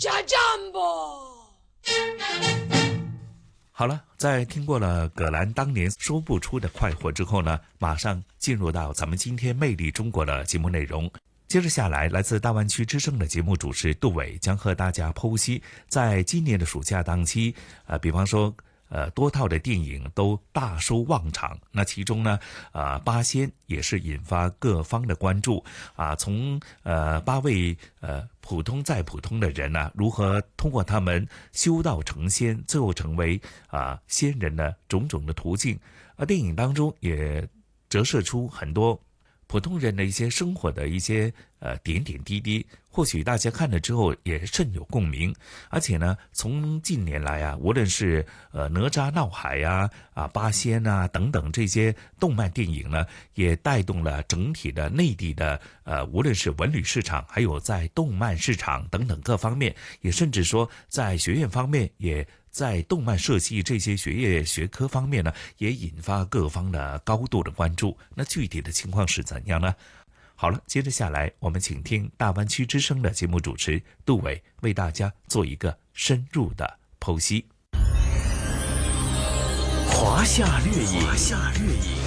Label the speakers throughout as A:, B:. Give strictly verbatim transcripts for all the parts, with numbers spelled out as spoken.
A: 加酱不？
B: 好了，在听过了葛兰当年说不出的快活之后呢，马上进入到咱们今天魅力中国的节目内容。接着下来，来自大湾区之声的节目主持杜伟将和大家剖析，在今年的暑假档期，呃，比方说，呃，多套的电影都大收旺场。那其中呢，呃，八仙也是引发各方的关注啊。从呃八位呃普通再普通的人呢、啊，如何通过他们修道成仙，最后成为啊、呃、仙人的种种的途径。而电影当中也折射出很多普通人的一些生活的一些呃点点滴滴，或许大家看了之后也甚有共鸣。而且呢，从近年来啊，无论是呃哪吒闹海啊、啊八仙啊等等这些动漫电影呢，也带动了整体的内地的呃，无论是文旅市场，还有在动漫市场等等各方面，也甚至说在学院方面也。在动漫设计这些学业学科方面呢，也引发各方的高度的关注。那具体的情况是怎样呢？好了，接着下来，我们请听大湾区之声的节目主持杜伟为大家做一个深入的剖析。
C: 华夏掠影，华夏掠影。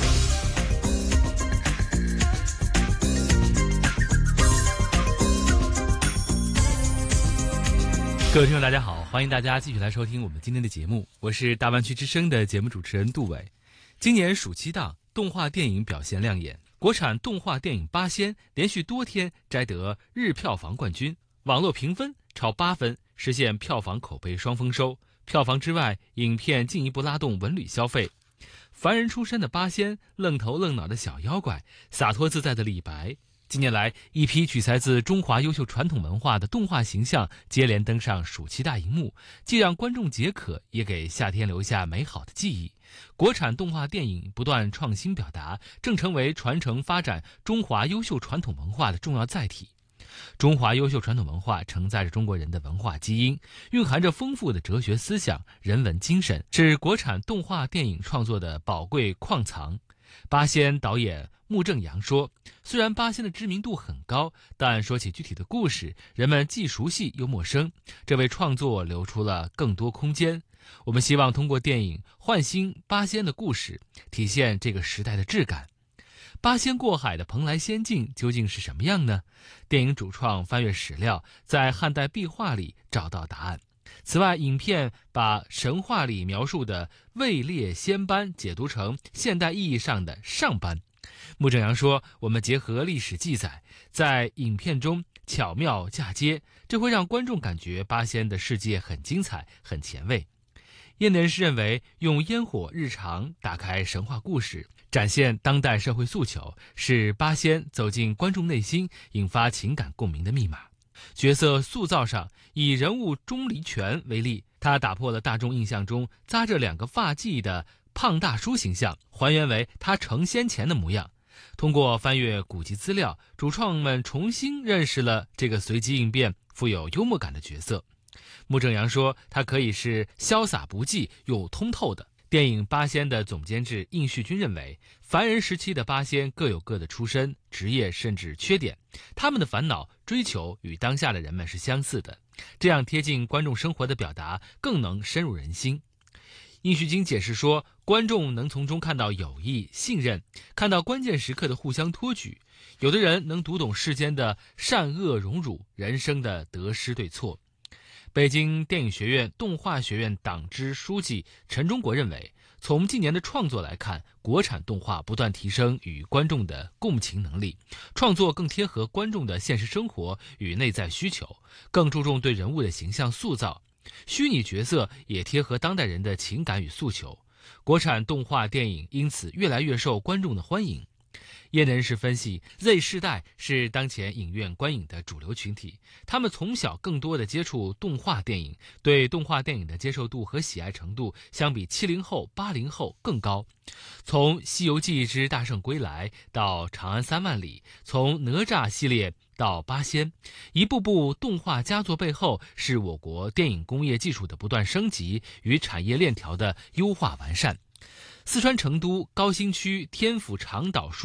D: 各位听众大家好，欢迎大家继续来收听我们今天的节目，我是大湾区之声的节目主持人杜伟。今年暑期档动画电影表现亮眼，国产动画电影《八仙》连续多天摘得日票房冠军，网络评分超八分，实现票房口碑双丰收。票房之外，影片进一步拉动文旅消费。凡人出身的八仙，愣头愣脑的小妖怪，洒脱自在的李白。近年来，一批取材自中华优秀传统文化的动画形象接连登上暑期大荧幕，既让观众解渴，也给夏天留下美好的记忆。国产动画电影不断创新表达，正成为传承发展中华优秀传统文化的重要载体。中华优秀传统文化承载着中国人的文化基因，蕴含着丰富的哲学思想、人文精神，是国产动画电影创作的宝贵矿藏。八仙导演穆正阳说，虽然八仙的知名度很高，但说起具体的故事，人们既熟悉又陌生，这为创作留出了更多空间。我们希望通过电影唤醒八仙的故事，体现这个时代的质感。八仙过海的蓬莱仙境究竟是什么样呢？电影主创翻阅史料，在汉代壁画里找到答案。此外，影片把神话里描述的位列仙班解读成现代意义上的上班。穆正阳说，我们结合历史记载，在影片中巧妙嫁接，这会让观众感觉八仙的世界很精彩、很前卫。业内人士认为，用烟火日常打开神话故事，展现当代社会诉求，是八仙走进观众内心，引发情感共鸣的密码。角色塑造上，以人物钟离权为例，他打破了大众印象中扎着两个发髻的胖大叔形象，还原为他成仙前的模样。通过翻阅古籍资料，主创们重新认识了这个随机应变、富有幽默感的角色。穆正阳说，他可以是潇洒不羁又通透的。电影《八仙》的总监制应旭君认为，凡人时期的八仙各有各的出身、职业甚至缺点，他们的烦恼、追求与当下的人们是相似的，这样贴近观众生活的表达更能深入人心。应旭君解释说，观众能从中看到友谊、信任，看到关键时刻的互相托举。有的人能读懂世间的善恶荣辱，人生的得失对错。北京电影学院动画学院党支书记陈忠国认为，从近年的创作来看，国产动画不断提升与观众的共情能力，创作更贴合观众的现实生活与内在需求，更注重对人物的形象塑造，虚拟角色也贴合当代人的情感与诉求。国产动画电影因此越来越受观众的欢迎。业内人士分析 ，Z 世代是当前影院观影的主流群体，他们从小更多的接触动画电影，对动画电影的接受度和喜爱程度相比七零后、八零后更高。从《西游记之大圣归来》到《长安三万里》，从哪吒系列到八仙，一部部动画佳作背后，是我国电影工业技术的不断升级与产业链条的优化完善。四川成都高新区天府长岛